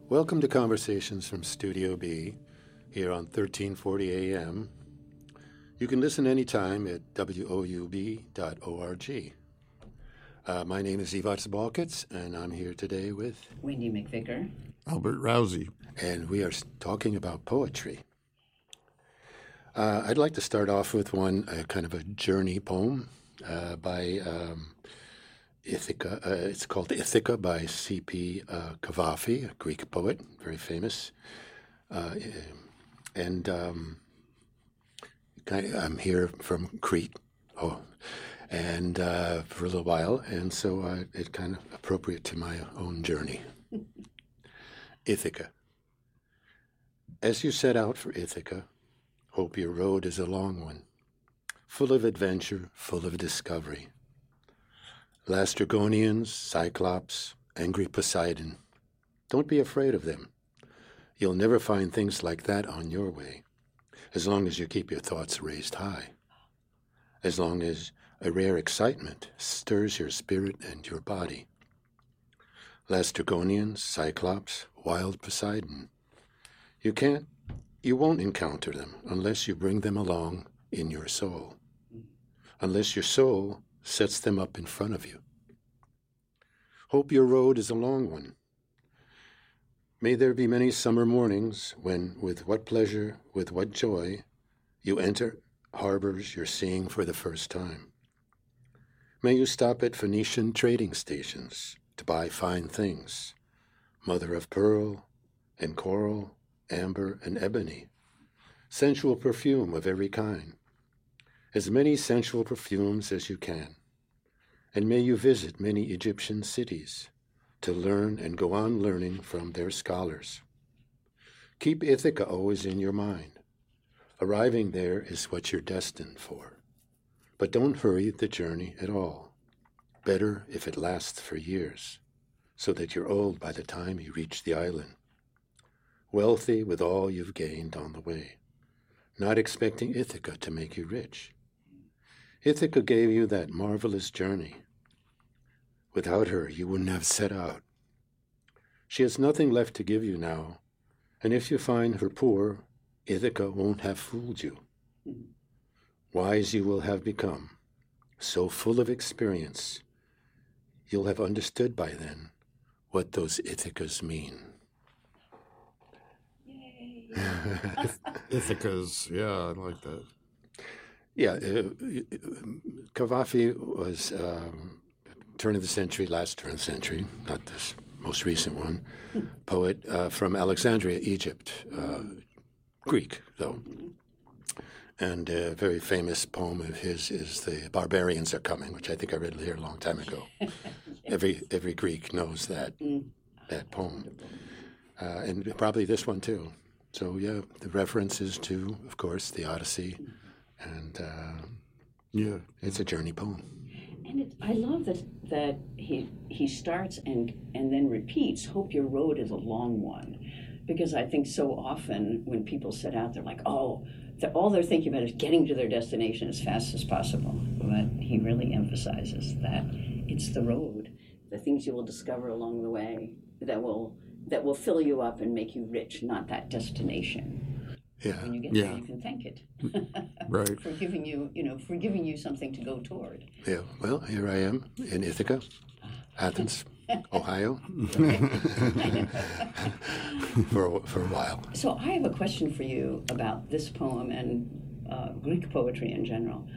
Welcome to Conversations from Studio B here on 1340 AM. You can listen anytime at woub.org. My name is Ivars Balkits, and I'm here today with Wendy McVicker, Albert Rousey, and we are talking about poetry. I'd like to start off with one kind of a journey poem by Ithaca. It's called Ithaca by C.P. Cavafy, a Greek poet, very famous. I'm here from Crete, and for a little while, and so it's kind of appropriate to my own journey. Ithaca. As you set out for Ithaca, hope your road is a long one, full of adventure, full of discovery. Lastrygonians, Cyclops, angry Poseidon. Don't be afraid of them. You'll never find things like that on your way, as long as you keep your thoughts raised high, as long as a rare excitement stirs your spirit and your body. Lastrygonians, Cyclops, wild Poseidon. You won't encounter them unless you bring them along in your soul, unless your soul sets them up in front of you. Hope your road is a long one. May there be many summer mornings when, with what pleasure, with what joy, you enter harbors you're seeing for the first time. May you stop at Phoenician trading stations to buy fine things, mother of pearl and coral, amber and ebony, sensual perfume of every kind, as many sensual perfumes as you can. And may you visit many Egyptian cities to learn and go on learning from their scholars. Keep Ithaca always in your mind. Arriving there is what you're destined for. But don't hurry the journey at all. Better if it lasts for years, so that you're old by the time you reach the island. Wealthy with all you've gained on the way, not expecting Ithaca to make you rich. Ithaca gave you that marvelous journey. Without her, you wouldn't have set out. She has nothing left to give you now, and if you find her poor, Ithaca won't have fooled you. Wise you will have become, so full of experience, you'll have understood by then what those Ithacas mean. Ithaca's, yeah, I like that. Yeah, Cavafy was turn of the century, last turn of the century, not this most recent one, poet from Alexandria, Egypt, Greek, though. And a very famous poem of his is The Barbarians Are Coming, which I think I read here a long time ago. Every Greek knows that poem. And probably this one, too. So, yeah, the references to, of course, the Odyssey. And yeah, it's a journey poem. And I love that he starts and then repeats, hope your road is a long one. Because I think so often when people set out, they're like, all they're thinking about is getting to their destination as fast as possible. But he really emphasizes that it's the road, the things you will discover along the way that will fill you up and make you rich, not that destination. Yeah. When you get there, you can thank it. Right. for giving you something to go toward. Yeah. Well, here I am in Ithaca, Athens, Ohio, for a while. So I have a question for you about this poem and Greek poetry in general.